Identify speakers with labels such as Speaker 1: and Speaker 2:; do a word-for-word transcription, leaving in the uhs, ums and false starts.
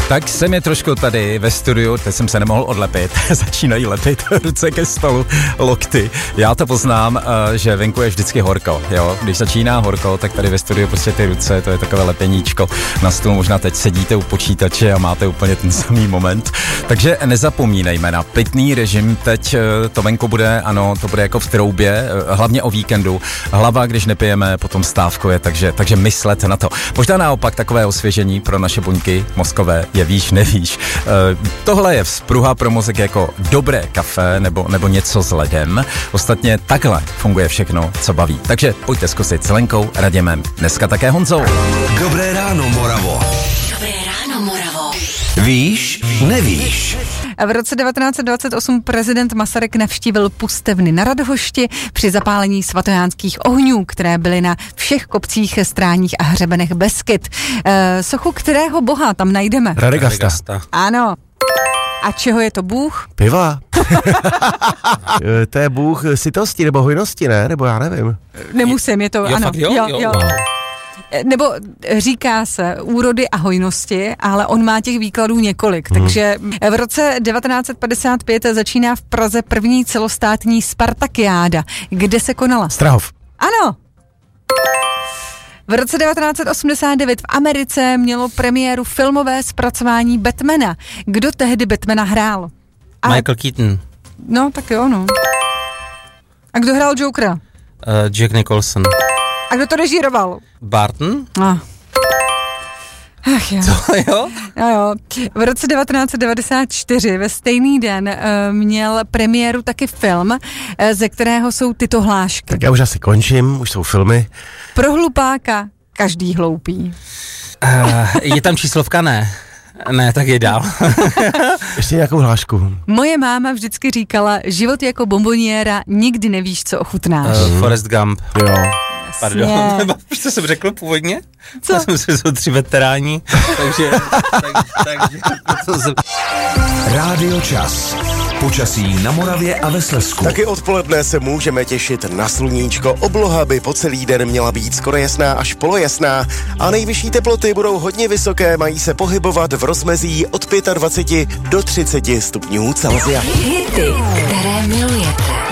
Speaker 1: Tak jsem je trošku tady ve studiu, teď jsem se nemohl odlepit, začínají lepit ruce ke stolu, lokty. Já to poznám, že venku je vždycky horko, jo. Když začíná horko, tak tady ve studiu prostě ty ruce, to je takové lepeníčko na stůl, možná teď sedíte u počítače a máte úplně ten samý moment. Takže nezapomínejme na pitný režim, teď to venku bude, ano, to bude jako v troubě, hlavně o víkendu. Hlava, když nepijeme, potom stávkuje, takže, takže myslet na to. Možná naopak takové osvěžení pro naše buňky mozkové je víš, nevíš. E, tohle je vzpruha pro mozek jako dobré kafe nebo, nebo něco s ledem. Ostatně takhle funguje všechno, co baví. Takže pojďte zkusit s Lenkou, Radimem, dneska také Honzou.
Speaker 2: Dobré ráno, Moravo.
Speaker 3: Dobré ráno, Moravo.
Speaker 2: Víš, nevíš.
Speaker 4: V roce devatenáct set dvacet osm prezident Masaryk navštívil pustevny na Radhošti při zapálení svatojánských ohňů, které byly na všech kopcích, stráních a hřebenech Beskyd. E, sochu kterého boha tam najdeme?
Speaker 5: Radegasta.
Speaker 4: Ano. A čeho je to bůh?
Speaker 5: Piva. To je bůh sytosti nebo hojnosti, ne? Nebo já nevím.
Speaker 4: Nemusím, je to,
Speaker 6: jo,
Speaker 4: ano.
Speaker 6: Fakt, jo,
Speaker 4: jo,
Speaker 6: jo.
Speaker 4: jo. Nebo říká se úrody a hojnosti, ale on má těch výkladů několik. Hmm. Takže v roce devatenáct set padesát pět začíná v Praze první celostátní Spartakiáda. Kde se konala?
Speaker 5: Strahov.
Speaker 4: Ano. V roce devatenáct set osmdesát devět v Americe mělo premiéru filmové zpracování Batmana. Kdo tehdy Batmana hrál? A...
Speaker 6: Michael Keaton.
Speaker 4: No, tak jo, no. A kdo hrál Jokera?
Speaker 6: Uh, Jack Nicholson.
Speaker 4: A kdo to režíroval?
Speaker 6: Barton?
Speaker 4: Ah. Ach jo.
Speaker 6: Co, jo?
Speaker 4: Jo, jo. V roce devatenáct set devadesát čtyři ve stejný den uh, měl premiéru taky film, uh, ze kterého jsou tyto hlášky.
Speaker 5: Tak já už asi končím, už jsou filmy.
Speaker 4: Pro hlupáka každý hloupý.
Speaker 6: Uh, je tam číslovka? Ne. Ne, tak je dál.
Speaker 5: Ještě nějakou hlášku.
Speaker 4: Moje máma vždycky říkala, život jako bomboniéra, nikdy nevíš, co ochutnáš.
Speaker 6: Uh, Forrest Gump.
Speaker 5: Jo.
Speaker 6: Pardon, co jsem řekl původně?
Speaker 4: Co?
Speaker 6: Já jsem si jsou tři veteráni, takže... tak, takže to jsem...
Speaker 2: Rádio Čas. Počasí na Moravě a ve Slezsku.
Speaker 7: Taky odpoledne se můžeme těšit na sluníčko. Obloha by po celý den měla být skoro jasná až polojasná a nejvyšší teploty budou hodně vysoké, mají se pohybovat v rozmezí od dvacet pět do třiceti stupňů Celsia.
Speaker 3: Hity, které milujete.